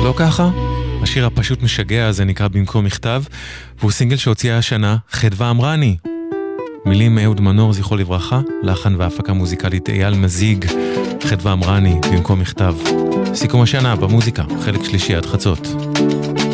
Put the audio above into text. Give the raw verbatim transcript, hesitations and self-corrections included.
לא ככה? השיר הפשוט משגע הזה נקרא במקום מכתב, והוא סינגל שהוציאה השנה, חדווה אמרני. מילים אהוד מנור, זכרו לברכה, לחן והפקה מוזיקלית אייל מזיג, חדווה אמרני, במקום מכתב. סיכום השנה במוזיקה, חלק שלישי עד חצות.